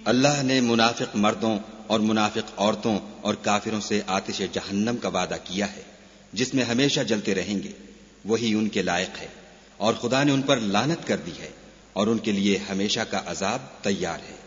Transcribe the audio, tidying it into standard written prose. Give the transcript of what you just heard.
अल्लाह ने मुनाफिक मर्दों और मुनाफिक औरतों और काफिरों से आतिश जहन्नम का वादा किया है जिसमें हमेशा जलते रहेंगे, वही उनके लायक है। और खुदा ने उन पर लानत कर दी है और उनके लिए हमेशा का अजाब तैयार है।